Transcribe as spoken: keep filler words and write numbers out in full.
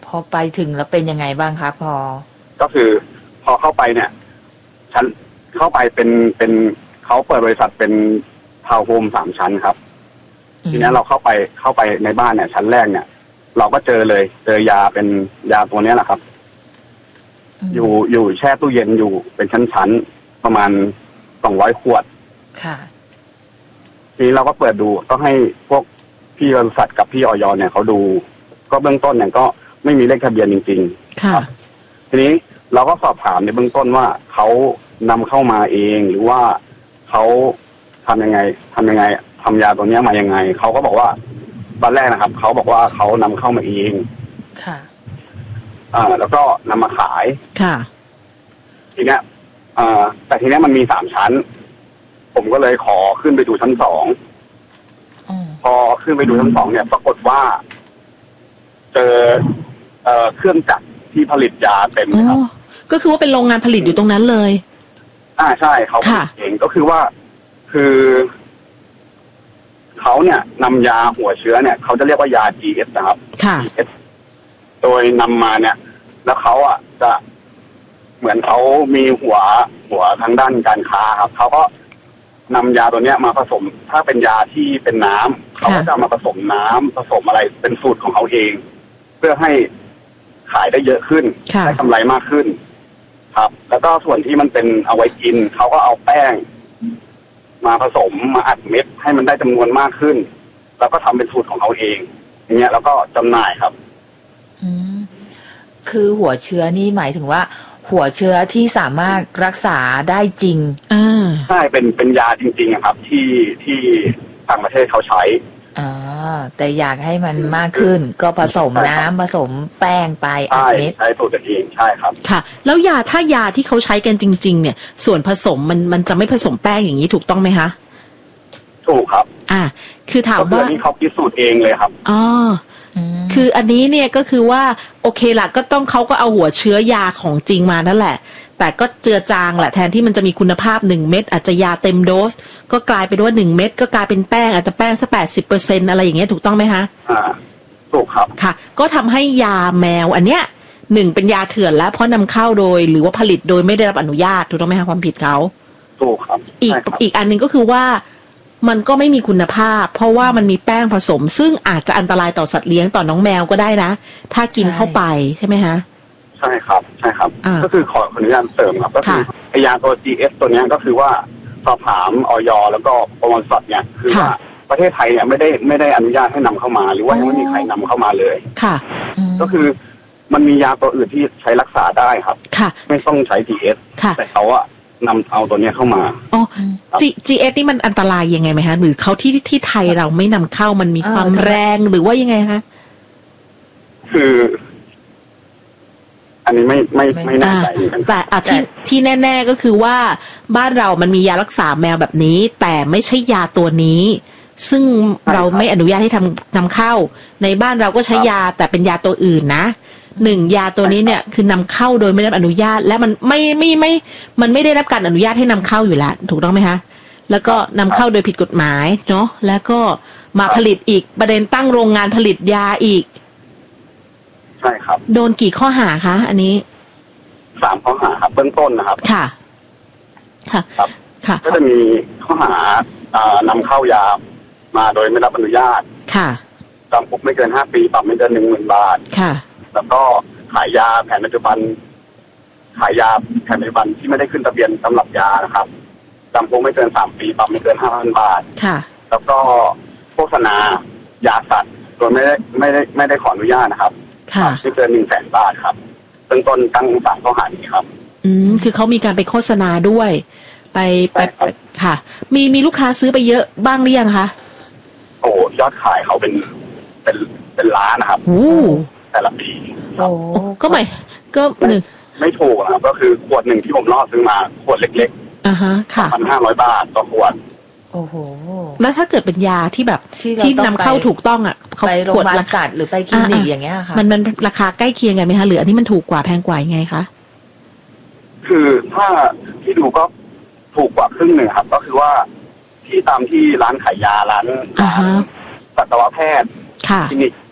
พอไปถึงแล้วเป็นยังไงบ้างคะพอก็คือพอเข้าไปเนี่ยชั้นเข้าไปเป็นเป็นเขาเปิดบริษัทเป็นทาวน์โฮมสามชั้นครับทีนี้เราเข้าไปเข้าไปในบ้านเนี่ยชั้นแรกเนี่ยเราก็เจอเลยเจอยาเป็นยาตัวนี้แหละครับอยู่อยู่แช่ตู้เย็นอยู่เป็นชั้นๆประมาณสองร้อยขวดค่ะทีนี้เราก็เปิดดูก็ให้พวกพี่บริษัทกับพี่อย.เนี่ยเขาดูก็เบื้องต้นเนี่ยก็ไม่มีเลขทะเบียนจริงๆค่ะทีนี้เราก็สอบถามในเบื้องต้นว่าเขานำเข้ามาเองหรือว่าเขาทำยังไงทำยังไงทำยาตัวนี้มายังไงเขาก็บอกว่าตอนแรกนะครับเขาบอกว่าเขานำเข้ามาเองค่ะอ่าแล้วก็นำมาขายค่ะทีเนี้ยอ่าแต่ทีเนี้ยมันมีสามชั้นผมก็เลยขอขึ้นไปดูชั้นสองพอขึ้นไปดูชั้นสองเนี่ยปรากฏว่าเจอเอ่อเครื่องจักรที่ผลิตยาเต็มเลยครับก็คือว่าเป็นโรงงานผลิตอยู่ตรงนั้นเลยอ่าใช่เขาผลิตเองก็คือว่าคือเขาเนี่ยนำยาหัวเชื้อเนี่ยเขาจะเรียกว่ายา จี เอส นะครับค่ะจี เอส โดยนำมาเนี่ยแล้วเขาอ่ะจะเหมือนเขามีหัวหัวทางด้านการค้าครับเขาก็นำยาตัวเนี้ยมาผสมถ้าเป็นยาที่เป็นน้ำเขาก็จะมาผสมน้ำผสมอะไรเป็นสูตรของเขาเองเพื่อให้ขายได้เยอะขึ้นได้กำไรมากขึ้นครับแล้วก็ส่วนที่มันเป็นเอาไว้กินเขาก็เอาแป้งมาผสมมาอัดเม็ดให้มันได้จำนวนมากขึ้นแล้วก็ทำเป็นสูตรของเขาเองอย่างเงี้ยแล้วก็จำหน่ายครับอืมคือหัวเชื้อนี่หมายถึงว่าหัวเชื้อที่สามารถรักษาได้จริงอ่าใช่เป็นเป็นยาจริงๆครับที่ที่ต่างประเทศเขาใช้อ่าแต่อยากให้มันมากขึ้นก็ผสมน้ำผสมแป้งไปอัดเม็ดใช้สูตรเองใช่ครับค่ะแล้วยาถ้ายาที่เขาใช้กันจริงๆเนี่ยส่วนผสมมันมันจะไม่ผสมแป้งอย่างนี้ถูกต้องไหมคะถูกครับอ่าคือถามว่าที่เขาพิสูจน์เองเลยครับอ๋อคืออันนี้เนี่ยก็คือว่าโอเคละก็ต้องเขาก็เอาหัวเชื้อยาของจริงมานั่นแหละแต่ก็เจือจางแหละแทนที่มันจะมีคุณภาพหนึ่งเม็ดอาจจะยาเต็มโดสก็กลายเป็นว่าหนึ่งเม็ดก็กลายเป็นแป้งอาจจะแป้งสักแปดสิบเปอร์เซ็นต์อะไรอย่างเงี้ยถูกต้องไหมคะอ่าถูกครับค่ะก็ทำให้ยาแมวอันเนี้ยหนึ่งเป็นยาเถื่อนแล้วเพราะนำเข้าโดยหรือว่าผลิตโดยไม่ได้รับอนุญาตถูกต้องไหมคะความผิดเขาถูกครับอีกอีกอันหนึ่งก็คือว่ามันก็ไม่มีคุณภาพเพราะว่ามันมีแป้งผสมซึ่งอาจจะอันตรายต่อสัตว์เลี้ยงต่อน้องแมวก็ได้นะถ้ากินเข้าไปใช่ไหมฮะใช่ครับใช่ครับก็คือขออนุญาตเสริมครับก็คือไอยาตัว จี เอส ตัวนี้ก็คือว่าสอบถามอย.แล้วก็ปศุสัตว์เนี่ยคือว่าประเทศไทยเนี่ยไม่ได้ไม่ได้อนุญาตให้นำเข้ามาหรือว่ายังไม่มีใครนำเข้ามาเลยค่ะก็คือมันมียาตัวอื่นที่ใช้รักษาได้ครับค่ะไม่ต้องใช้ จี เอส แต่เขาอะนำเอาตัวนี้เข้ามาอ๋อ จี เอส นี่มันอันตรายยังไงไหมคะหรือเขาที่ที่ไทยเราไม่นำเข้ามันมีความแรงหรือว่ายังไงคะคืออันนี้ไม่ไม่ไม่แน่ใจแต่ที่ที่แน่ๆก็คือว่าบ้านเรามันมียารักษาแมวแบบนี้แต่ไม่ใช่ยาตัวนี้ซึ่งเราไม่อนุญาตให้ทำนำเข้าในบ้านเราก็ใช้ยาแต่เป็นยาตัวอื่นนะหนึ่งยาตัวนี้เนี่ยคือนำเข้าโดยไม่ได้รับอนุญาตและมันไม่ไม่ไม่มันไม่ได้รับการอนุญาตให้นำเข้าอยู่แล้วถูกต้องไหมคะแล้วก็นำเข้าโดยผิดกฎหมายเนาะแล้วก็มาผลิตอีกประเด็นตั้งโรงงานผลิตยาอีกใช่ครับโดนกี่ข้อหาคะอันนี้สามข้อหาครับเบื้องต้นนะครับค่ะค่ะครับค่ะก็จะมีข้อหาอ่านำเข้ายามาโดยไม่รับอนุญาตค่ะจำคุกไม่เกินห้าปีปรับไม่เกินหนึ่งหมื่นบาทค่ะแล้วก็ขายยาแผนปัจจุบันขายยาแผนปัจจุบันที่ไม่ได้ขึ้นทะเบียนสำหรับยานะครับจำคุกไม่เกินสามปีปรับไม่เกินห้าพันบาทค่ะแล้วก็โฆษณายาสัตว์โดยไม่ได้ไม่ได้ไม่ได้ขออนุญาตนะครับค่ะไม่เกินหนึ่งแสนบาทครับเบื้องต้นตั้งสามข้อหานี้ครับอืมคือเขามีการไปโฆษณาด้วยไปไปค่ะมีมีลูกค้าซื้อไปเยอะบ้างหรือยังคะโอ้ยอดขายเขาเป็นเป็นเป็นล้านนะครับโอ้แต่ละปีโอ้ก็ไม่ก็หนึ่งไม่ถูกนะครับก็คือขวดหนึ่งที่ผมล่อซื้อมาขวดเล็กๆอ่าฮะค่ะพันห้าร้อยบาทต่อขวดโอ้โหแล้วถ้าเกิดเป็นยาที่แบบที่นำเข้าถูกต้องอ่ะเขาขวดละสัตว์หรือไปคลินิกอย่างเงี้ยค่ะมันมันราคาใกล้เคียงกันไหมคะหรืออันนี้มันถูกกว่าแพงกว่ายังไงคะคือถ้าที่ดูก็ถูกกว่าครึ่งหนึ่งครับก็คือว่าที่ตามที่ร้านขายยาร้านร้านสัตวแพทย์คลินิก